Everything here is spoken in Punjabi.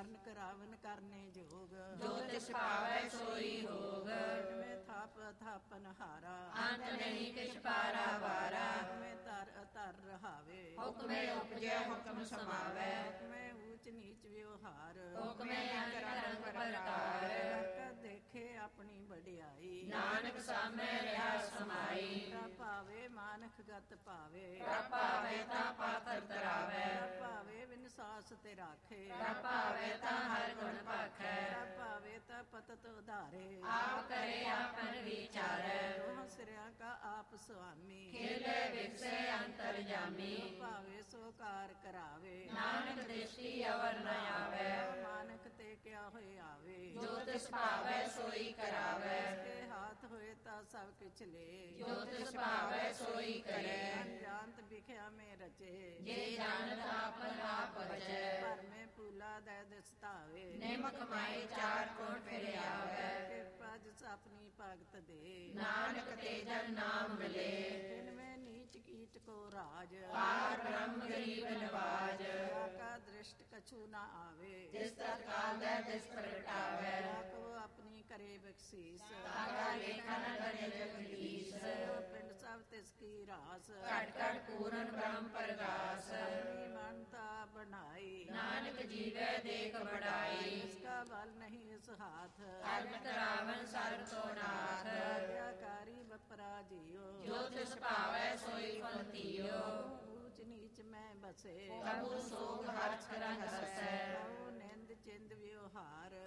ਕਰਨ ਕਰਾਵਨ ਕਰਨੇ ਜੋਗ ਜੋ ਤਿਸ ਭਾਵੈ ਸੋਈ ਹੋਗ। ਮੈਂ ਥਾਪ ਥਾਪਨ ਹਾਰਾ ਅੰਤ ਨਹੀਂ ਕਿਛ ਪਾਰਾ ਵਾਰਾ। ਮੈਂ ਧਰ ਅਧਰ ਰਹਾਵੇ ਹੁਕਮੇ ਉਪਜੈ ਹੁਕਮ ਸਮਾਵੈ। ਮੈਂ ਊਚ ਨੀਚ ਵਿਵਹਾਰ ਹੁਕਮੇ ਅੰਤ ਰੰਗ ਪ੍ਰਕਾਰ। ਕਾ ਦੇਖੇ ਆਪਣੀ ਵਡਿਆਈ ਨਾਨਕ ਸਾਮੈ ਰਿਹਾ ਸਮਾਈ। ਤਾ ਭਾਵੇ ਮਾਨਖ ਗਤ ਭਾਵੇ ਪ੍ਰਭ ਭਾਵੇ ਤਾ ਪਾਤਰ ਤਰਾਵੈ। ਤਾ ਭਾਵੇ ਵਿਨਸਾਸ ਤੇ ਰਾਖੇ ਪ੍ਰਭ ਭਾਵੇ ਤਾ ਹਰਿ ਗੁਣ ਭਾਖੈ। ਤਾ ਭਾਵੇ ਤਾ ਪਤਤ ਉਧਾਰੇ ਆਪ ਕਰੇ ਆਪਨ ਵਿਚਾਰੈ। ਦੋਹਾਂ ਸਿਰਿਆਂ ਕਾ ਆਪ ਸੁਆਮੀ ਖੇਲੇ ਵਿਗਸੇ ਅੰਤਰ ਜਾਮੀ। ਭਾਵੇ ਸੋ ਕਾਰ ਕਰਾਵੇ ਨਾਨਕ ਦ੍ਰਿਸ਼ਟੀ ਅਵਰ ਨ ਆਵੈ। ਮਾਨਕ ਤੇ ਕਿਆ ਹੋਏ ਆਵੇ ਜੋ ਤਿਸ ਭਾਵੈ ਸੋਈ ਕਰਾਵੈ। ਕੇ ਹਾਥ ਹੋਏ ਤਾਂ ਸਭ ਕਿਛ ਲੈ ਜੋ ਤਿਸ ਭਾਵੈ ਸੋਈ ਕਰੈ। ਅਨਜਾਨਤ ਵਿਖਿਆ ਮੇ ਰਚੇ ਜੇ ਜਾਣਤ ਆਪਨ ਆਪ ਬਚੈ। ਪਰ ਮੈਂ ਪੂਲਾ ਦੇ ਦਸਤਾਵੇ ਨਿਮਕ ਮਾਈ ਚਾਰ ਕੋਟ ਫਿਰ ਆਵੈ। ਕਿਰਪਾ ਜਿਸ ਆਪਣੀ ਭਗਤ ਦੇ ਨਾਨਕ ਤੇ ਜਨ ਨਾਮ ਮਿਲੇ। ਜਿਨ ਮੈਂ ਨੀਚ ਕੀਟ ਕੋ ਰਾਜ ਪਾਰ ਬ੍ਰਹਮ ਗਰੀਬ ਨਵਾਜ। ਕਾ ਦ੍ਰਿਸ਼ਟ ਕਛੂ ਨਾ ਆਵੇ ਜਿਸ ਤਤਕਾਲ ਦੈ ਤਿਸ ਪ੍ਰਗਟਾਵੈ। ਕੋ ਆਪਣੀ ਕਰੇ ਬਖਸ਼ੀਸ ਤਾਕਾ ਲੇਖਾ ਨ ਗਣੇ ਜਗਦੀਸ਼। ਪਿੰਡ ਸਭ ਤਿਸ ਕੀ ਰਾਸ ਘਟ ਘਟ ਪੂਰਨ ਬ੍ਰਹਮ ਪ੍ਰਗਾਸ। ਆਪਣੀ ਮਨਤਾ ਬਣਾਈ ਨਾਨਕ ਜੀਵੈ ਦੇਖ ਬੜਾਈ। ਇਸਕਾ ਬਲ ਨਹੀਂ ਇਸ ਹਾਥ ਕਰਮ ਕਰਾਵਨ ਸਰਬ ਕੋ ਨਾਥ। ਆਗਿਆਕਾਰੀ ਬਪਰਾ ਜੀਓ ਜੋ ਤਿਸ ਭਾਵੈ ਸੋਈ ਫਲ ਧੀਓ। ਊਚ ਨੀਚ ਮੈਂ ਬਸੇ ਕਬੂ ਸੋਗ ਹਰਚ ਰੰਗ ਹਸੈ। ਨਿੰਦ ਚਿੰਦ ਵਿਵਹਾਰ